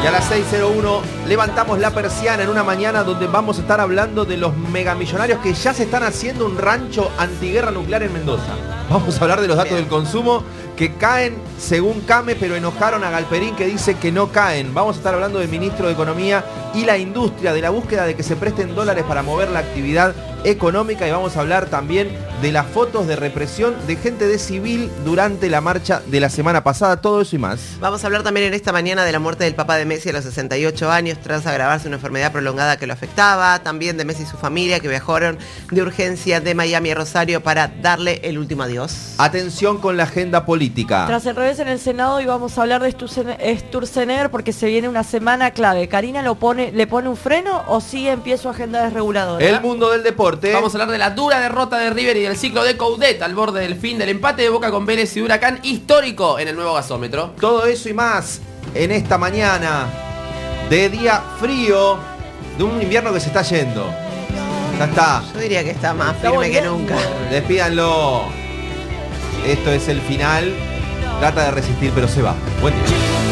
Y a las 6:01 levantamos la persiana en una mañana donde vamos a estar hablando de los megamillonarios que ya se están haciendo un rancho antiguerra nuclear en Mendoza. Vamos a hablar de los datos del consumo que caen según Came, pero enojaron a Galperín que dice que no caen. Vamos a estar hablando del ministro de Economía y la industria, de la búsqueda de que se presten dólares para mover la actividad económica, y vamos a hablar también de las fotos de represión de gente de civil durante la marcha de la semana pasada. Todo eso y más. Vamos a hablar también en esta mañana de la muerte del papá de Messi a los 68 años tras agravarse una enfermedad prolongada que lo afectaba. También de Messi y su familia que viajaron de urgencia de Miami a Rosario para darle el último adiós. Atención con la agenda política. Tras el revés en el Senado, y vamos a hablar de Sturzenegger porque se viene una semana clave. ¿Karina le pone un freno o sigue en pie su agenda desreguladora? El mundo del deporte. Vamos a hablar de la dura derrota de River y del ciclo de Coudet al borde del fin del empate de Boca con Vélez y Huracán histórico en el nuevo gasómetro. Todo eso y más en esta mañana de día frío, de un invierno que se está yendo. Ya está. Yo diría que está más firme que nunca. Despídanlo. Esto es el final. Trata de resistir, pero se va. Buen día.